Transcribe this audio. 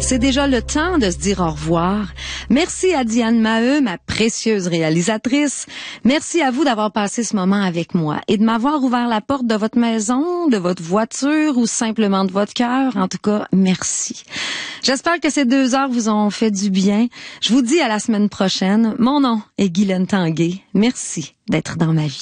c'est déjà le temps de se dire au revoir. Merci à Diane Maheu, ma précieuse réalisatrice. Merci à vous d'avoir passé ce moment avec moi et de m'avoir ouvert la porte de votre maison, de votre voiture ou simplement de votre cœur. En tout cas, merci. J'espère que ces 2 heures vous ont fait du bien. Je vous dis à la semaine prochaine. Mon nom est Guylaine Tanguay. Merci d'être dans ma vie.